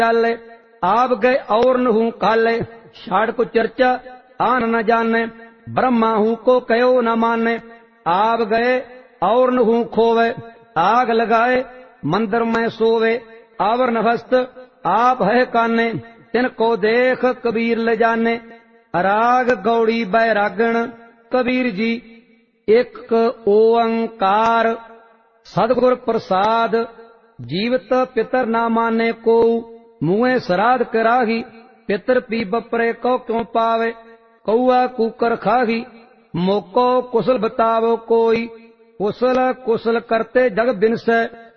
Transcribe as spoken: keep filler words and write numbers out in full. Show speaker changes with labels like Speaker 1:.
Speaker 1: चाले, आप गए और न हूँ काले, छाड़ को चर्चा आन न जाने, ब्रह्मा हूँ को कयो न माने, आप गए और न हूँ खोवे, आग लगाए मंदिर में सोवे, आवरण हस्त आप है काने, तिनको देख कबीर ले जाने। राग गौड़ी बैरागण कबीर जी, एक ओंकार सदगुर प्रसाद, जीवत पितर ना माने को, मुँह श्राद्ध कराही, पितर पी बपरे को क्यों पावे, कौआ कुकर खाही, मोको कुशल बतावो कोई, कुशल कुशल करते जग बिनसे,